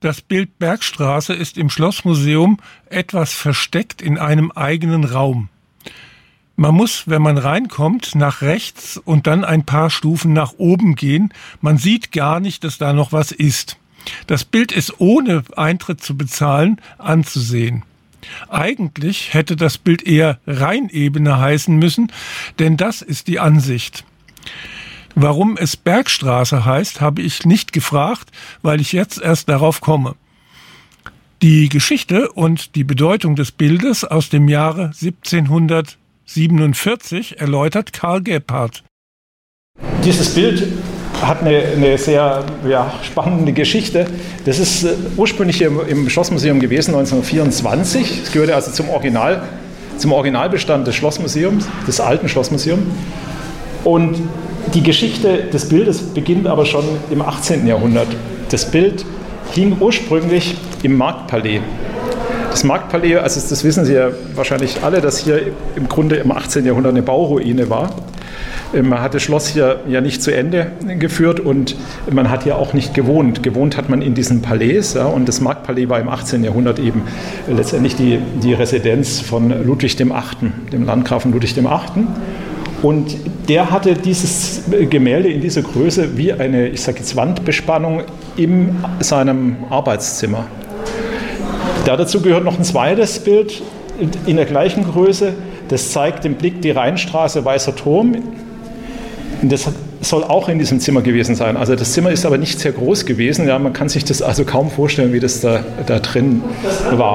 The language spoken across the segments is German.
Das Bild Bergstraße ist im Schlossmuseum etwas versteckt in einem eigenen Raum. Man muss, wenn man reinkommt, nach rechts und dann ein paar Stufen nach oben gehen. Man sieht gar nicht, dass da noch was ist. Das Bild ist ohne Eintritt zu bezahlen anzusehen. Eigentlich hätte das Bild eher Rheinebene heißen müssen, denn das ist die Ansicht. Warum es Bergstraße heißt, habe ich nicht gefragt, weil ich jetzt erst darauf komme. Die Geschichte und die Bedeutung des Bildes aus dem Jahre 1747 erläutert Karl Gebhardt. Dieses Bild hat eine sehr spannende Geschichte. Das ist ursprünglich hier im Schlossmuseum gewesen, 1924. Es gehörte also zum Originalbestand des Schlossmuseums, des alten Schlossmuseums. Und die Geschichte des Bildes beginnt aber schon im 18. Jahrhundert. Das Bild hing ursprünglich im Marktpalais. Das Marktpalais, also das wissen Sie ja wahrscheinlich alle, dass hier im Grunde im 18. Jahrhundert eine Bauruine war. Man hat das Schloss hier ja nicht zu Ende geführt und man hat hier auch nicht gewohnt. Gewohnt hat man in diesen Palais, ja, und das Marktpalais war im 18. Jahrhundert eben letztendlich die Residenz von Ludwig VIII., dem Landgrafen Ludwig VIII. Und der hatte dieses Gemälde in dieser Größe wie eine, ich sage jetzt, Wandbespannung in seinem Arbeitszimmer. Dazu gehört noch ein zweites Bild in der gleichen Größe. Das zeigt den Blick die Rheinstraße, Weißer Turm. Das soll auch in diesem Zimmer gewesen sein. Also das Zimmer ist aber nicht sehr groß gewesen. Ja, man kann sich das also kaum vorstellen, wie das da drin war.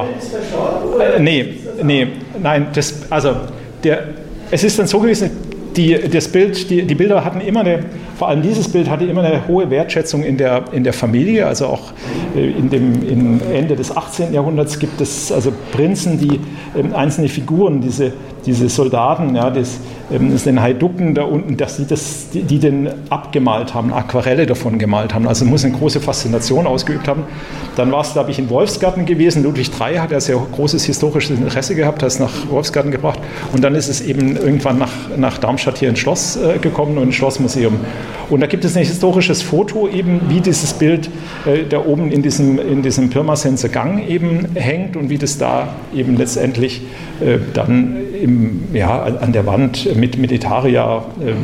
Nein. Es ist dann so gewesen, die Bilder hatten immer vor allem dieses Bild hatte immer eine hohe Wertschätzung in der Familie. Also auch im Ende des 18. Jahrhunderts gibt es also Prinzen, die einzelne Figuren, diese Soldaten, ja, das den Heiducken da unten, die den abgemalt haben, Aquarelle davon gemalt haben. Also muss eine große Faszination ausgeübt haben. Dann war es, glaube ich, in Wolfsgarten gewesen. Ludwig III hat ja sehr großes historisches Interesse gehabt, hat es nach Wolfsgarten gebracht. Und dann ist es eben irgendwann nach Darmstadt hier ins Schloss gekommen und ins Schlossmuseum. Und da gibt es ein historisches Foto eben, wie dieses Bild da oben in diesem Pirmasenser Gang eben hängt und wie das da eben letztendlich dann an der Wand mit Etaria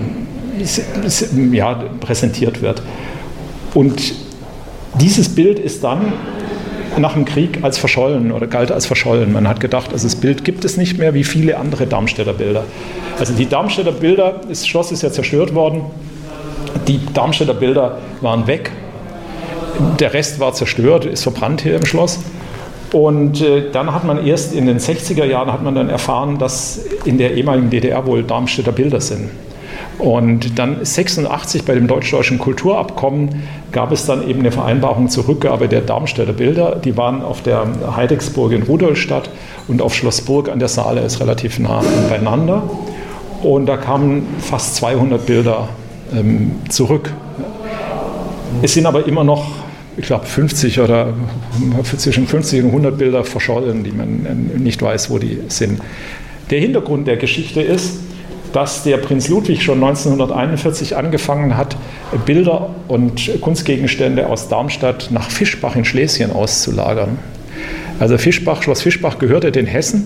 präsentiert wird. Und dieses Bild ist dann nach dem Krieg als verschollen oder galt als verschollen. Man hat gedacht, also das Bild gibt es nicht mehr, wie viele andere Darmstädter Bilder. Also die Darmstädter Bilder, das Schloss ist ja zerstört worden, die Darmstädter Bilder waren weg, der Rest war zerstört, ist verbrannt hier im Schloss. Und dann hat man erst in den 60er Jahren dann erfahren, dass in der ehemaligen DDR wohl Darmstädter Bilder sind. Und dann 1986 bei dem deutsch-deutschen Kulturabkommen gab es dann eben eine Vereinbarung zur Rückgabe der Darmstädter Bilder. Die waren auf der Heidecksburg in Rudolstadt und auf Schloss Burg an der Saale, ist relativ nah beieinander. Und da kamen fast 200 Bilder zurück. Es sind aber immer noch, ich glaube, 50 oder zwischen 50 und 100 Bilder verschollen, die man nicht weiß, wo die sind. Der Hintergrund der Geschichte ist, dass der Prinz Ludwig schon 1941 angefangen hat, Bilder und Kunstgegenstände aus Darmstadt nach Fischbach in Schlesien auszulagern. Also Schloss Fischbach gehörte den Hessen.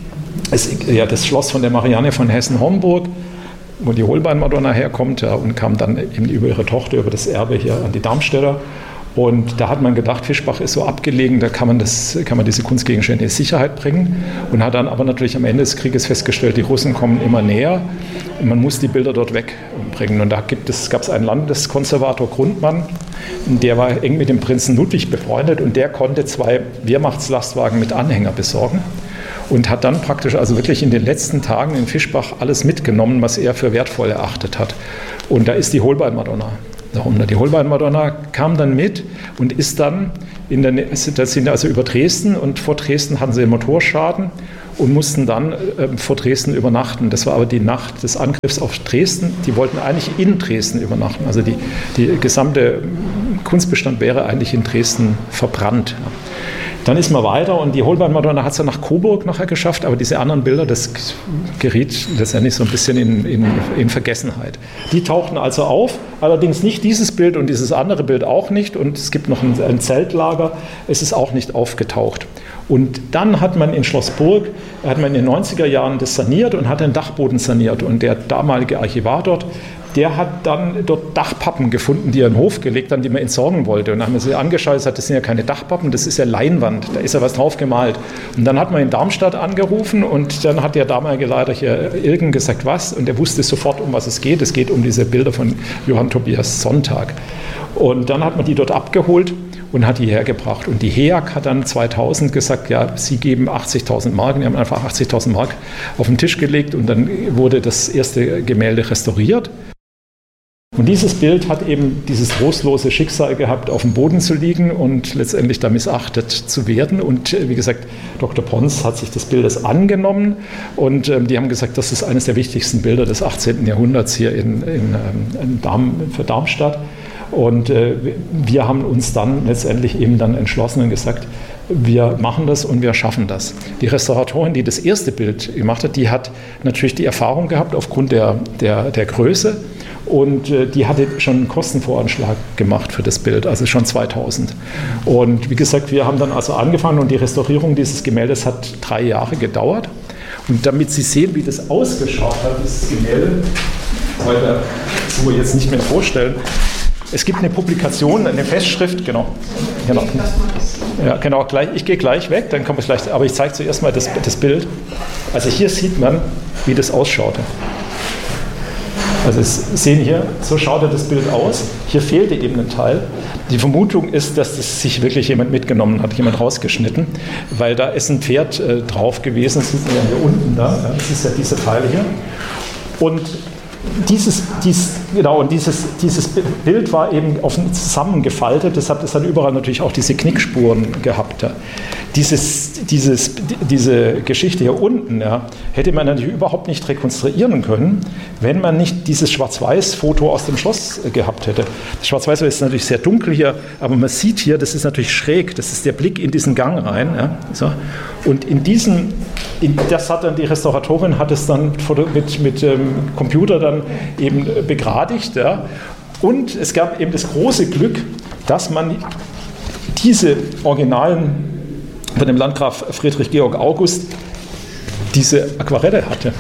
Das Schloss von der Marianne von Hessen-Homburg, wo die Holbein-Madonna herkommt, und kam dann eben über ihre Tochter, über das Erbe hier an die Darmstädter. Und da hat man gedacht, Fischbach ist so abgelegen, da kann man diese Kunstgegenstände in Sicherheit bringen. Und hat dann aber natürlich am Ende des Krieges festgestellt, die Russen kommen immer näher und man muss die Bilder dort wegbringen. Und da gab es einen Landeskonservator, Grundmann, der war eng mit dem Prinzen Ludwig befreundet und der konnte 2 Wehrmachtslastwagen mit Anhänger besorgen. Und hat dann praktisch also wirklich in den letzten Tagen in Fischbach alles mitgenommen, was er für wertvoll erachtet hat. Und da ist die Holbein-Madonna darunter. Die Holbein-Madonna kam dann mit und ist dann, das sind also über Dresden, und vor Dresden hatten sie einen Motorschaden und mussten dann vor Dresden übernachten. Das war aber die Nacht des Angriffs auf Dresden. Die wollten eigentlich in Dresden übernachten. Also die gesamte Kunstbestand wäre eigentlich in Dresden verbrannt. Dann ist man weiter und die Holbein-Madonna hat es dann nach Coburg nachher geschafft, aber diese anderen Bilder, das geriet letztendlich so ein bisschen in Vergessenheit. Die tauchten also auf, allerdings nicht dieses Bild und dieses andere Bild auch nicht und es gibt noch ein Zeltlager, es ist auch nicht aufgetaucht. Und dann hat man in Schlossburg, in den 90er Jahren das saniert und hat den Dachboden saniert und der damalige Archivar dort, der hat dann dort Dachpappen gefunden, die er in den Hof gelegt haben, die man entsorgen wollte. Und dann haben wir sie angeschaut und gesagt, das sind ja keine Dachpappen, das ist ja Leinwand, da ist ja was drauf gemalt. Und dann hat man in Darmstadt angerufen und dann hat der damalige Leiter hier Ilgen gesagt, was? Und er wusste sofort, um was es geht. Es geht um diese Bilder von Johann Tobias Sonntag. Und dann hat man die dort abgeholt und hat die hergebracht. Und die HEAG hat dann 2000 gesagt, ja, sie geben 80.000 Mark. Und die haben einfach 80.000 Mark auf den Tisch gelegt und dann wurde das erste Gemälde restauriert. Und dieses Bild hat eben dieses trostlose Schicksal gehabt, auf dem Boden zu liegen und letztendlich da missachtet zu werden. Und wie gesagt, Dr. Pons hat sich des Bildes angenommen und die haben gesagt, das ist eines der wichtigsten Bilder des 18. Jahrhunderts hier für Darmstadt. Und wir haben uns dann letztendlich eben dann entschlossen und gesagt, wir machen das und wir schaffen das. Die Restauratorin, die das erste Bild gemacht hat, die hat natürlich die Erfahrung gehabt aufgrund der Größe und die hatte schon einen Kostenvoranschlag gemacht für das Bild, also schon 2000. Und wie gesagt, wir haben dann also angefangen und die Restaurierung dieses Gemäldes hat 3 Jahre gedauert. Und damit Sie sehen, wie das ausgeschaut hat, dieses Gemälde, heute so jetzt nicht mehr vorstellen. Es gibt eine Publikation, eine Festschrift, genau. Ja, genau, ich gehe gleich weg, dann kommen wir gleich, aber ich zeige zuerst mal das Bild. Also hier sieht man, wie das ausschaute. Also Sie sehen hier, so schaute das Bild aus. Hier fehlte eben ein Teil. Die Vermutung ist, dass das sich wirklich jemand mitgenommen hat, jemand rausgeschnitten, weil da ist ein Pferd drauf gewesen, das sieht man ja hier unten da, das ist ja dieser Teil hier. Und dieses Bild war eben zusammengefaltet, deshalb hat überall natürlich auch diese Knickspuren gehabt. Ja. Diese Geschichte hier unten, ja, hätte man natürlich überhaupt nicht rekonstruieren können, wenn man nicht dieses Schwarz-Weiß-Foto aus dem Schloss gehabt hätte. Das Schwarz-Weiß ist natürlich sehr dunkel hier, aber man sieht hier, das ist natürlich schräg, das ist der Blick in diesen Gang rein. Ja, so. Und das hat dann die Restauratorin, hat es dann mit Computer dann eben begradigt. Ja. Und es gab eben das große Glück, dass man diese Originalen von dem Landgraf Friedrich Georg August diese Aquarelle hatte.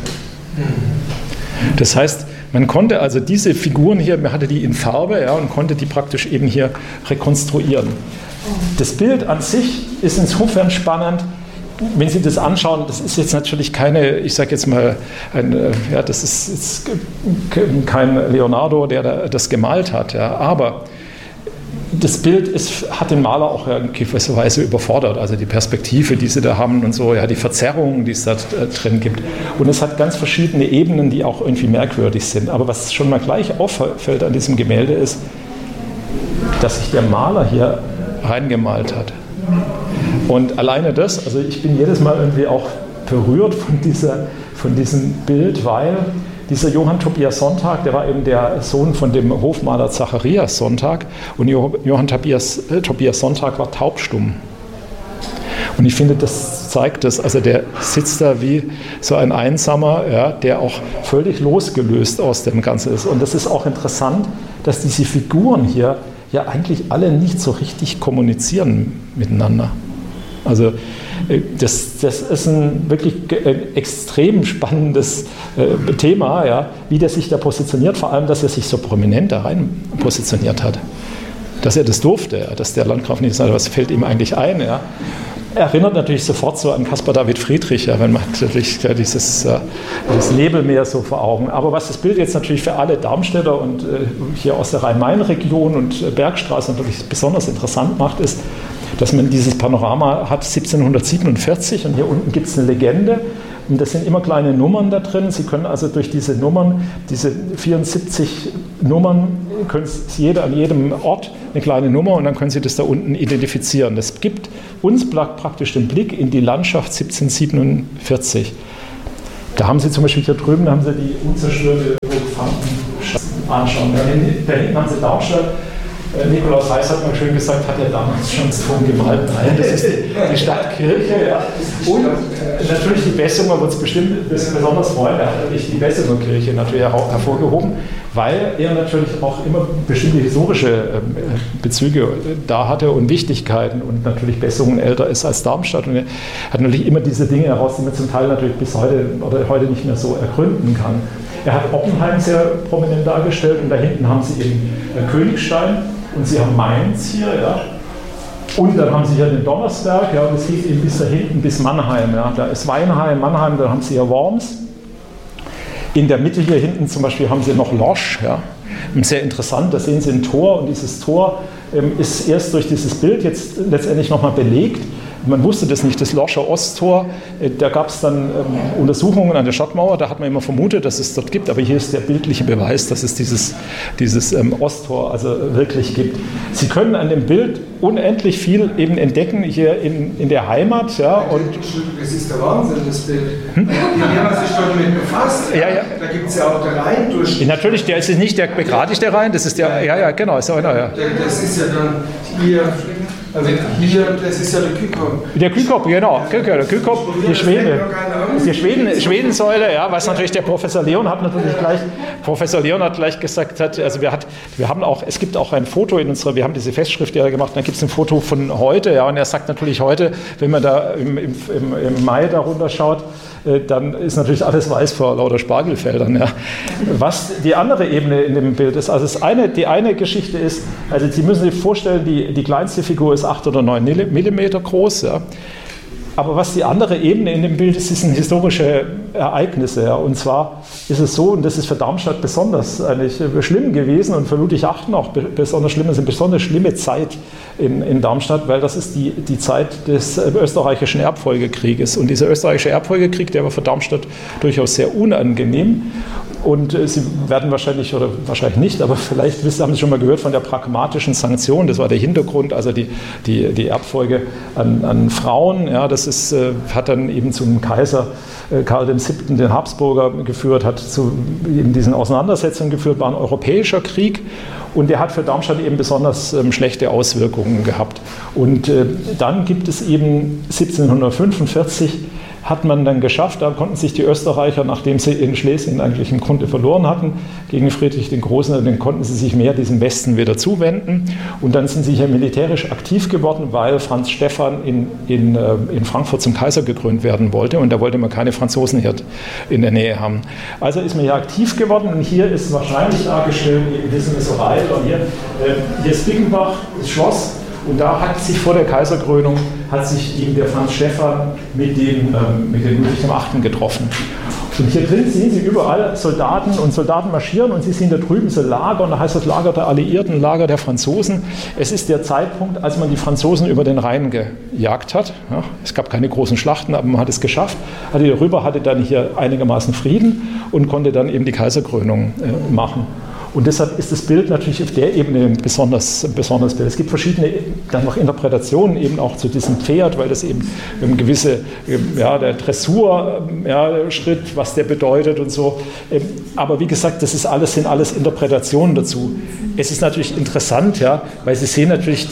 Das heißt, man konnte also diese Figuren hier, man hatte die in Farbe, ja, und konnte die praktisch eben hier rekonstruieren. Das Bild an sich ist insofern spannend, wenn Sie das anschauen, das ist jetzt natürlich keine, ich sage jetzt mal, das ist jetzt kein Leonardo, der das gemalt hat, ja, aber das Bild hat den Maler auch in gewisser Weise überfordert, also die Perspektive, die sie da haben und so, ja, die Verzerrungen, die es da drin gibt. Und es hat ganz verschiedene Ebenen, die auch irgendwie merkwürdig sind. Aber was schon mal gleich auffällt an diesem Gemälde ist, dass sich der Maler hier reingemalt hat. Und alleine das, also ich bin jedes Mal irgendwie auch berührt von diesem Bild, weil dieser Johann Tobias Sonntag, der war eben der Sohn von dem Hofmaler Zacharias Sonntag und Johann Tobias Sonntag war taubstumm. Und ich finde, das zeigt das, also der sitzt da wie so ein Einsamer, ja, der auch völlig losgelöst aus dem Ganzen ist. Und das ist auch interessant, dass diese Figuren hier ja eigentlich alle nicht so richtig kommunizieren miteinander. Also das ist ein wirklich extrem spannendes Thema, ja, wie der sich da positioniert, vor allem, dass er sich so prominent da rein positioniert hat. Dass er das durfte, ja, dass der Landgraf nicht sagt, was fällt ihm eigentlich ein. Ja. Erinnert natürlich sofort so an Caspar David Friedrich, ja, wenn man natürlich dieses Nebelmeer so vor Augen. Aber was das Bild jetzt natürlich für alle Darmstädter und hier aus der Rhein-Main-Region und Bergstraße natürlich besonders interessant macht, ist, dass man dieses Panorama hat 1747 und hier unten gibt es eine Legende und das sind immer kleine Nummern da drin. Sie können also durch diese Nummern, diese 74 Nummern, können Sie an jedem Ort eine kleine Nummer und dann können Sie das da unten identifizieren. Das gibt uns praktisch den Blick in die Landschaft 1747. Da haben Sie zum Beispiel hier drüben, da haben Sie die unzerstörte Burg Franken anschauen. Da hinten haben Sie Darmstadt. Nikolaus Heiß hat mal schön gesagt, hat er damals schon so gemalt. Nein, das ist die Stadtkirche. Ja. Und natürlich die Bessunger wird es bestimmt besonders freuen. Er hat natürlich die Bessunger Kirche natürlich hervorgehoben, weil er natürlich auch immer bestimmte historische Bezüge da hatte und Wichtigkeiten und natürlich Bessungen älter ist als Darmstadt. Und er hat natürlich immer diese Dinge heraus, die man zum Teil natürlich bis heute oder heute nicht mehr so ergründen kann. Er hat Oppenheim sehr prominent dargestellt und da hinten haben sie eben Königstein. Und sie haben Mainz hier, ja. Und dann haben sie hier den Donnersberg, ja, und es geht eben bis da hinten, bis Mannheim. Ja. Da ist Weinheim, Mannheim, da haben sie hier Worms. In der Mitte hier hinten zum Beispiel haben sie noch Losch, ja. Sehr interessant, da sehen Sie ein Tor und dieses Tor ist erst durch dieses Bild jetzt letztendlich nochmal belegt. Man wusste das nicht, das Loscher Osttor, da gab es dann Untersuchungen an der Stadtmauer, da hat man immer vermutet, dass es dort gibt, aber hier ist der bildliche Beweis, dass es dieses Osttor also wirklich gibt. Sie können an dem Bild unendlich viel eben entdecken hier in der Heimat. Ja, und das ist der Wahnsinn, das Bild. Hier haben sich schon damit befasst. Ja, ja. Da gibt es ja auch der Rhein durch. Natürlich, der ist nicht der begradigte Rhein, das ist der, ja, genau, ist einer, ja. Das ist ja dann hier. Also hier, das ist ja der Kühlkopf. Der Kühlkopf, genau. Der Kühlkopf, die Schwedensäule, ja, was natürlich der Professor Leon hat gleich gesagt, also wir haben auch, es gibt auch ein Foto in unserer, wir haben diese Festschrift ja gemacht, da gibt es ein Foto von heute, ja, und er sagt natürlich heute, wenn man da im Mai darunter schaut, dann ist natürlich alles weiß vor lauter Spargelfeldern. Ja. Was die andere Ebene in dem Bild ist, also die eine Geschichte ist, also Sie müssen sich vorstellen, die kleinste Figur ist 8 oder 9 Millimeter groß. Ja. Aber was die andere Ebene in dem Bild ist, sind historische Ereignisse. Ja. Und zwar ist es so, und das ist für Darmstadt besonders eigentlich schlimm gewesen und für Ludwigshafen auch besonders schlimm, es ist eine besonders schlimme Zeit in Darmstadt, weil das ist die Zeit des österreichischen Erbfolgekrieges. Und dieser österreichische Erbfolgekrieg, der war für Darmstadt durchaus sehr unangenehm. Und Sie werden wahrscheinlich, oder wahrscheinlich nicht, aber vielleicht haben Sie schon mal gehört von der pragmatischen Sanktion. Das war der Hintergrund, also die Erbfolge an Frauen. Ja, das hat dann eben zum Kaiser Karl VII., den Habsburger, geführt, hat zu eben diesen Auseinandersetzungen geführt, war ein europäischer Krieg. Und der hat für Darmstadt eben besonders schlechte Auswirkungen gehabt. Und dann gibt es eben 1745, hat man dann geschafft, da konnten sich die Österreicher, nachdem sie in Schlesien eigentlich im Grunde verloren hatten, gegen Friedrich den Großen, dann konnten sie sich mehr diesem Westen wieder zuwenden. Und dann sind sie hier militärisch aktiv geworden, weil Franz Stephan in Frankfurt zum Kaiser gekrönt werden wollte. Und da wollte man keine Franzosen hier in der Nähe haben. Also ist man hier aktiv geworden. Und hier ist wahrscheinlich dargestellt, wir wissen es so weit, und hier ist Bickenbach, das Schloss. Und da hat sich vor der Kaiserkrönung eben der Franz Stephan mit dem Ludwig VIII. Getroffen. Und hier drin sehen Sie überall Soldaten und Soldaten marschieren und Sie sehen da drüben so Lager, und da heißt das Lager der Alliierten, Lager der Franzosen. Es ist der Zeitpunkt, als man die Franzosen über den Rhein gejagt hat. Ja, es gab keine großen Schlachten, aber man hat es geschafft. Hatte dann hier einigermaßen Frieden und konnte dann eben die Kaiserkrönung machen. Und deshalb ist das Bild natürlich auf der Ebene ein besonderes Bild. Es gibt verschiedene dann noch Interpretationen eben auch zu diesem Pferd, weil das eben gewisse, der Dressurschritt, was der bedeutet und so. Aber wie gesagt, sind alles Interpretationen dazu. Es ist natürlich interessant, ja, weil Sie sehen natürlich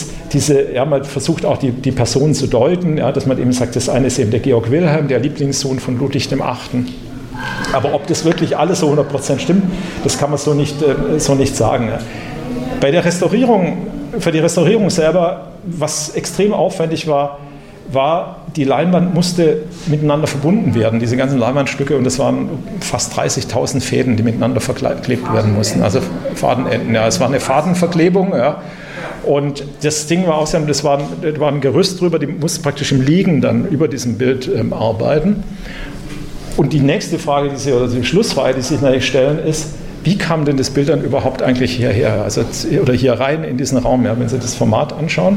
man versucht auch die Personen zu deuten, ja, dass man eben sagt, das eine ist eben der Georg Wilhelm, der Lieblingssohn von Ludwig VIII. Aber ob das wirklich alles so 100% stimmt, das kann man so nicht sagen. Bei der Restaurierung, für die Restaurierung selber, was extrem aufwendig war, die Leinwand musste miteinander verbunden werden, diese ganzen Leinwandstücke, und es waren fast 30.000 Fäden, die miteinander verklebt werden mussten, also Fadenenden. Ja, es war eine Fadenverklebung, ja. Und das Ding war außerdem, das war ein Gerüst drüber, die musste praktisch im Liegen dann über diesem Bild arbeiten. Und die nächste Frage, die Schlussfrage, die sich natürlich stellen, ist, wie kam denn das Bild dann überhaupt eigentlich hierher, oder hier rein in diesen Raum? Ja, wenn Sie das Format anschauen,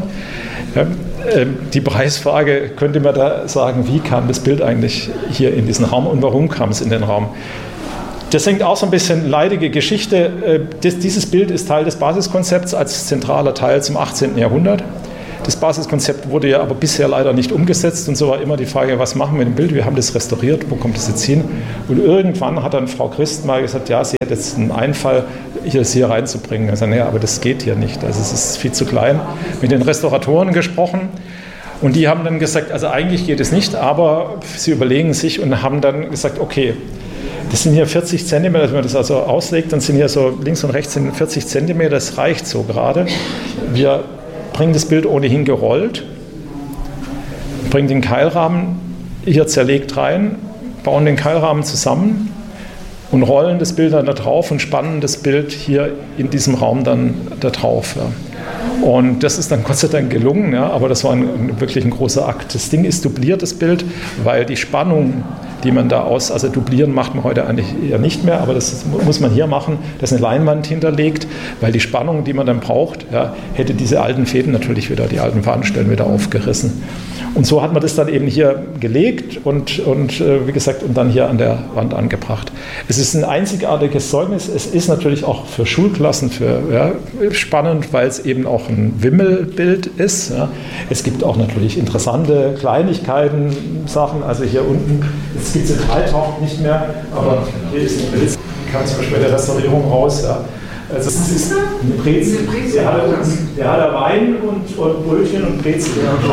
die Preisfrage, könnte man da sagen, wie kam das Bild eigentlich hier in diesen Raum und warum kam es in den Raum? Das hängt auch so ein bisschen leidige Geschichte. Dieses Bild ist Teil des Basiskonzepts als zentraler Teil zum 18. Jahrhundert. Das Basiskonzept wurde ja aber bisher leider nicht umgesetzt und so war immer die Frage, was machen wir mit dem Bild? Wir haben das restauriert, wo kommt das jetzt hin? Und irgendwann hat dann Frau Christ mal gesagt, ja, sie hat jetzt einen Einfall, das hier reinzubringen. Also, naja, aber das geht hier nicht, also es ist viel zu klein. Mit den Restauratoren gesprochen und die haben dann gesagt, also eigentlich geht es nicht, aber sie überlegen sich und haben dann gesagt, okay, das sind hier 40 Zentimeter, wenn man das also auslegt, dann sind hier so links und rechts sind 40 Zentimeter, das reicht so gerade. Wir bringen das Bild ohnehin gerollt, bringen den Keilrahmen hier zerlegt rein, bauen den Keilrahmen zusammen und rollen das Bild dann da drauf und spannen das Bild hier in diesem Raum dann da drauf. Ja. Und das ist dann Gott sei Dank gelungen, ja, aber das war wirklich ein großer Akt. Das Ding ist dubliert, das Bild, weil die Spannung, die man da also dublieren macht man heute eigentlich eher nicht mehr, aber das muss man hier machen, das ist eine Leinwand hinterlegt, weil die Spannung, die man dann braucht, ja, hätte diese alten Fäden natürlich wieder, die alten Fadenstellen wieder aufgerissen. Und so hat man das dann eben hier gelegt und wie gesagt, und dann hier an der Wand angebracht. Es ist ein einzigartiges Zeugnis. Es ist natürlich auch für Schulklassen spannend, weil es eben auch ein Wimmelbild ist. Ja. Es gibt auch natürlich interessante Kleinigkeiten, Sachen. Also hier unten, jetzt gibt es den Dreitauch nicht mehr, aber hier ist ein Bild. Kam zum Beispiel bei der Restaurierung raus. Ja. Also es ist eine Brezel. Der hat Wein und Brötchen und Brezel.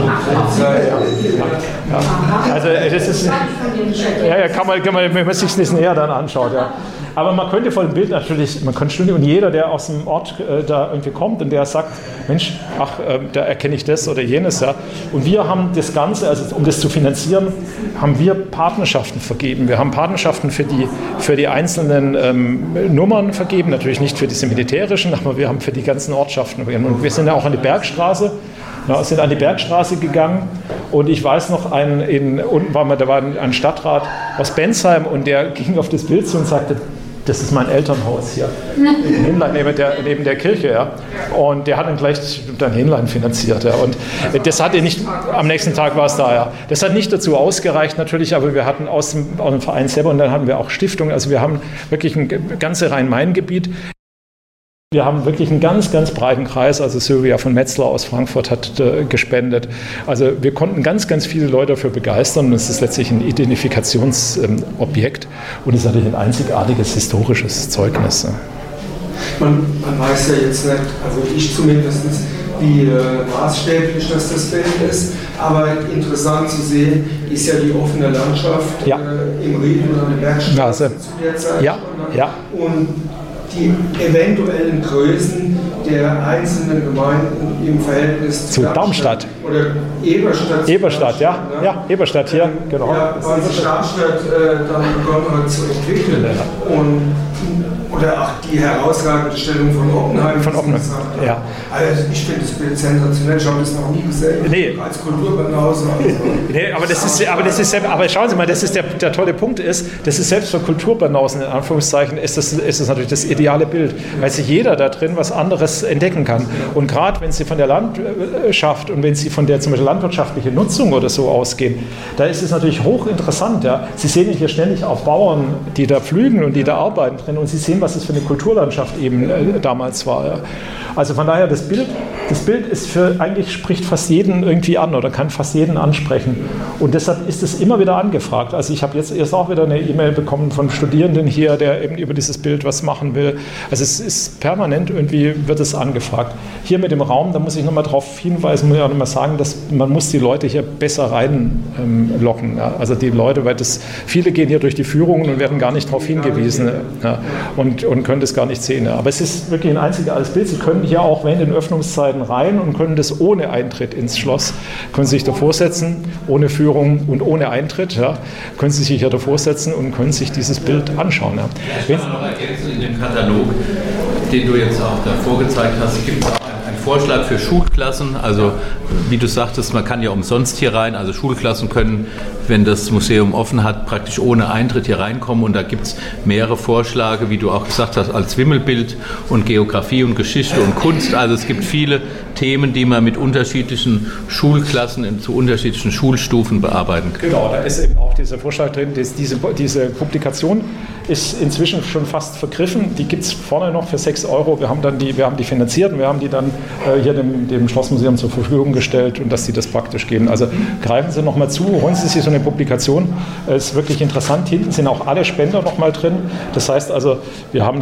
Also das ist, wenn man sich das näher dann anschaut. Ja. Aber man könnte vor dem Bild natürlich, und jeder, der aus dem Ort da irgendwie kommt und der sagt, Mensch, da erkenne ich das oder jenes. Ja. Und wir haben das Ganze, also um das zu finanzieren, haben wir Partnerschaften vergeben. Wir haben Partnerschaften für die einzelnen Nummern vergeben, natürlich nicht für diese militärischen, aber wir haben für die ganzen Ortschaften vergeben. Und wir sind ja auch an die Bergstraße. Ja, sind an die Bergstraße gegangen und ich weiß noch, unten da war ein Stadtrat aus Bensheim und der ging auf das Bild zu und sagte, das ist mein Elternhaus hier, im Hinlein, neben der Kirche. Ja. Und der hat dann gleich dein Hinlein finanziert. Ja. Und das hatte nicht, am nächsten Tag war es da. Ja. Das hat nicht dazu ausgereicht natürlich, aber wir hatten aus dem Verein selber und dann hatten wir auch Stiftungen. Also wir haben wirklich ein ganzes Rhein-Main-Gebiet. Wir haben wirklich einen ganz, ganz breiten Kreis. Also Sylvia von Metzler aus Frankfurt hat gespendet. Also wir konnten ganz, ganz viele Leute dafür begeistern. Und es ist letztlich ein Identifikationsobjekt. Und es ist natürlich ein einzigartiges historisches Zeugnis. Man weiß ja jetzt nicht, also ich zumindest, wie maßstäblich das Bild ist. Aber interessant zu sehen ist ja die offene Landschaft im Ried oder an der Bergstraße zu der Zeit. Ja. Und die eventuellen Größen der einzelnen Gemeinden im Verhältnis zu Darmstadt. Oder Eberstadt. Eberstadt, ja. Ja, Eberstadt hier, genau. Ja, weil sich Darmstadt dann begonnen hat zu entwickeln. Oder auch die herausragende Stellung von Oppenheim. Ja. Also ich finde das Bild sensationell, ich habe das noch nie gesehen. Nee. Als Kulturbanause. Nee, aber schauen Sie mal, das ist der tolle Punkt ist, das ist selbst für Kulturbanausen in Anführungszeichen ist das natürlich das ideale Bild, weil sich jeder da drin was anderes entdecken kann. Und gerade wenn Sie von der Landschaft und wenn Sie von der zum Beispiel landwirtschaftlichen Nutzung oder so ausgehen, da ist es natürlich hochinteressant. Ja. Sie sehen hier ständig auch Bauern, die da pflügen und die da arbeiten drin und Sie sehen, was es für eine Kulturlandschaft eben damals war. Ja. Also von daher, das Bild ist eigentlich spricht fast jeden irgendwie an oder kann fast jeden ansprechen. Und deshalb ist es immer wieder angefragt. Also ich habe jetzt erst auch wieder eine E-Mail bekommen von Studierenden hier, der eben über dieses Bild was machen will. Also es ist permanent irgendwie, wird es angefragt. Hier mit dem Raum, da muss ich nochmal darauf hinweisen, muss ich auch nochmal sagen, dass man muss die Leute hier besser reinlocken. Ja. Also die Leute, weil viele gehen hier durch die Führungen und werden gar nicht darauf hingewiesen und können das gar nicht sehen. Ja. Aber es ist wirklich ein einzigartiges Bild. Sie können hier auch während den Öffnungszeiten rein und können das ohne Eintritt ins Schloss, können sich davor setzen, ohne Führung und ohne Eintritt, ja, können Sie sich hier davor setzen und können sich dieses Bild anschauen. Ja. Ich kann noch ergänzen, in dem Katalog, den du jetzt auch davor gezeigt hast, gibt es auch einen Vorschlag für Schulklassen. Also wie du sagtest, man kann ja umsonst hier rein, also Schulklassen können, wenn das Museum offen hat, praktisch ohne Eintritt hier reinkommen. Und da gibt es mehrere Vorschläge, wie du auch gesagt hast, als Wimmelbild und Geografie und Geschichte und Kunst. Also es gibt viele Themen, die man mit unterschiedlichen Schulklassen zu unterschiedlichen Schulstufen bearbeiten kann. Genau, da ist eben auch dieser Vorschlag drin, diese Publikation ist inzwischen schon fast vergriffen. Die gibt es vorne noch für 6 €. Wir haben die finanziert und wir haben die dann hier dem Schlossmuseum zur Verfügung gestellt und dass Sie das praktisch geben. Also greifen Sie nochmal zu, holen Sie sich so eine Publikation. Es ist wirklich interessant. Hinten sind auch alle Spender nochmal drin. Das heißt also, wir haben